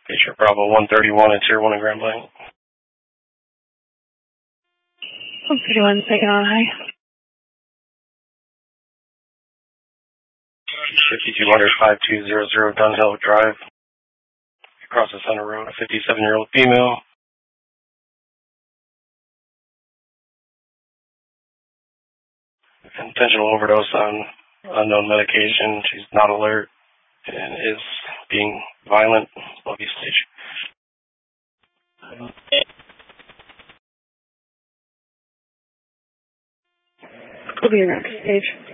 Patriot Bravo 131 at Tier 1 in Grand Blanc. 131, taking on high. 5200 5200 Dunhill Drive. Across the center road, a 57-year-old female. Intentional overdose on unknown medication. She's not alert and is being violent. Love you, stage. We'll be next stage.